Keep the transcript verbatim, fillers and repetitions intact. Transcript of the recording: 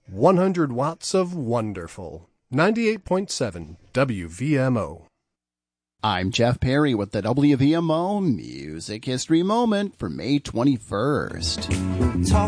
one hundred watts of wonderful. ninety-eight point seven W V M O. I'm Jeff Perry with the W V M O Music History Moment for May twenty-first. Talk